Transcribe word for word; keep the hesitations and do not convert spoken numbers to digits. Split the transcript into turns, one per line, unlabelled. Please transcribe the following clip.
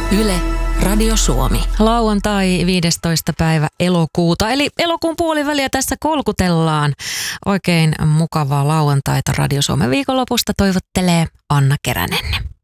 Yle, Radio Suomi. Lauantai viidestoista päivä elokuuta, eli elokuun puoliväliä tässä kolkutellaan. Oikein mukavaa lauantaita Radio Suomen viikonlopusta toivottelee Anna Keränen.